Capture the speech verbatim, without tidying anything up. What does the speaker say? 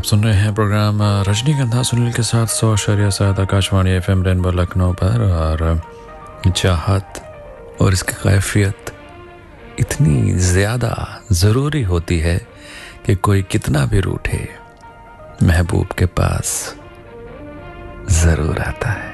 आप सुन रहे हैं प्रोग्राम रजनीगंधा सुनील के साथ सौ शरिया सात Akashvani F M rainbow Lucknow पर। और चाहत और इसकी कैफियत इतनी ज़्यादा ज़रूरी होती है कि कोई कितना भी रूठे महबूब के पास ज़रूर आता है।